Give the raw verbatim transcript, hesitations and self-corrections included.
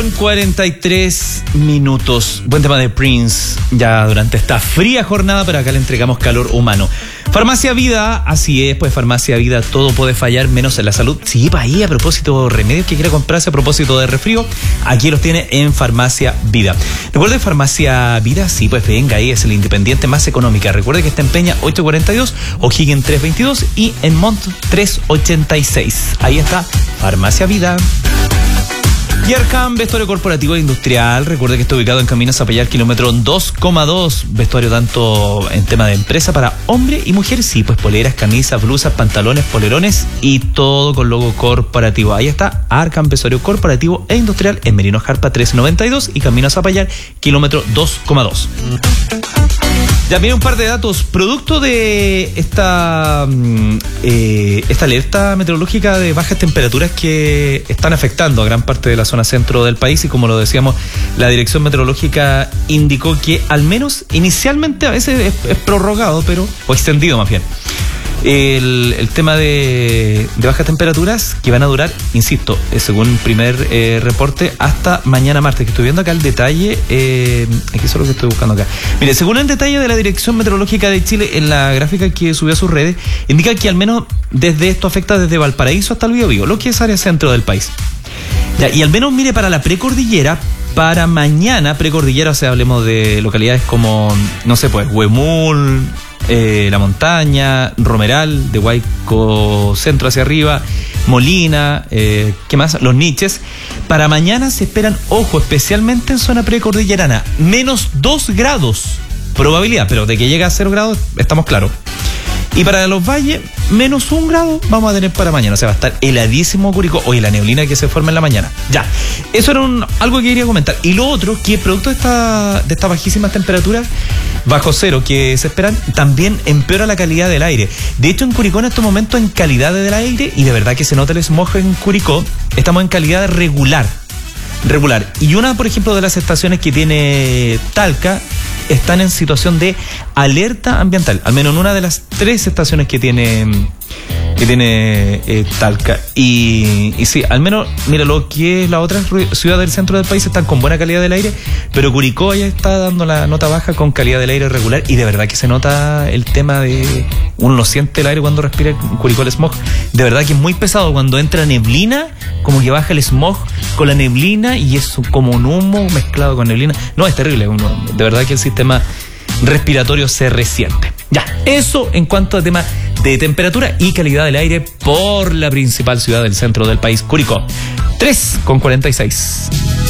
con cuarenta y tres minutos. Buen tema de Prince, ya durante esta fría jornada, pero acá le entregamos calor humano. Farmacia Vida, así es, pues Farmacia Vida, todo puede fallar menos en la salud. Sí, para ahí, a propósito de remedios que quiera comprarse a propósito de resfrío, aquí los tiene en Farmacia Vida. Recuerde, Farmacia Vida, sí, pues venga, ahí es el independiente más económica. Recuerde que está en Peña ocho cuarenta y dos, O'Higgins tres veintidós y en Mont tres ochenta y seis. Ahí está Farmacia Vida. Y Arcam, vestuario corporativo e industrial. Recuerde que está ubicado en Camino Zapallar, kilómetro dos coma dos. Vestuario tanto en tema de empresa para hombre y mujer. Sí, pues poleras, camisas, blusas, pantalones, polerones y todo con logo corporativo. Ahí está Arcam, vestuario corporativo e industrial en Merino Jarpa tres noventa y dos y Camino Zapallar, kilómetro dos coma dos. Ya viene un par de datos. Producto de esta, eh, esta alerta meteorológica de bajas temperaturas que están afectando a gran parte de la zona centro del país, y como lo decíamos, la Dirección Meteorológica indicó que al menos inicialmente, a veces es, es prorrogado, pero o extendido más bien, el, el tema de, de bajas temperaturas que van a durar, insisto, eh, según el primer eh, reporte, hasta mañana martes, que estoy viendo acá el detalle, eh, aquí es lo que estoy buscando acá. Mire, según el detalle de la Dirección Meteorológica de Chile, en la gráfica que subió a sus redes, indica que al menos desde esto afecta desde Valparaíso hasta el Biobío, lo que es área centro del país. Ya, y al menos, mire, para la precordillera, para mañana, precordillera, o sea, hablemos de localidades como, no sé, pues, Huemul, eh, La Montaña, Romeral, de Huayco Centro hacia arriba, Molina, eh, ¿qué más? Los Niches. Para mañana se esperan, ojo, especialmente en zona precordillerana, menos dos grados probabilidad, pero de que llegue a cero grados estamos claros. Y para los valles, menos un grado vamos a tener para mañana. O sea, va a estar heladísimo Curicó. Oye, la neblina que se forma en la mañana. Ya, eso era un, algo que quería comentar. Y lo otro, que producto de esta, de estas bajísimas temperaturas, bajo cero, que se esperan, también empeora la calidad del aire. De hecho, en Curicó en estos momentos, en calidad del aire, y de verdad que se nota el smog en Curicó, estamos en calidad regular. Regular. Y una, por ejemplo, de las estaciones que tiene Talca, están en situación de alerta ambiental, al menos en una de las tres estaciones que tiene que tiene eh, Talca. Y, y sí, al menos, mira, lo que es la otra ciudad del centro del país están con buena calidad del aire, pero Curicó ya está dando la nota baja con calidad del aire regular, y de verdad que se nota el tema de, uno lo siente el aire cuando respira en Curicó, el smog, de verdad que es muy pesado cuando entra neblina, como que baja el smog con la neblina y es como un humo mezclado con neblina. No, es terrible, uno, de verdad que el sistema respiratorio se resiente. Ya, eso en cuanto a tema de temperatura y calidad del aire por la principal ciudad del centro del país, Curicó. tres con cuarenta y seis.